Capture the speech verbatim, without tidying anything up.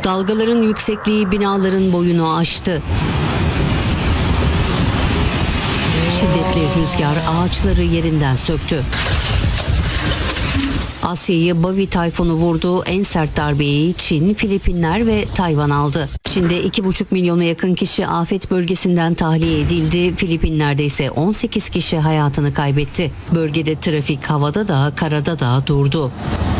Dalgaların yüksekliği binaların boyunu aştı. Şiddetli rüzgar ağaçları yerinden söktü. Asya'yı Bavi tayfunu vurdu. En sert darbeyi Çin, Filipinler ve Tayvan aldı. Çin'de iki buçuk milyona yakın kişi afet bölgesinden tahliye edildi. Filipinler'de ise on sekiz kişi hayatını kaybetti. Bölgede trafik havada da karada da durdu.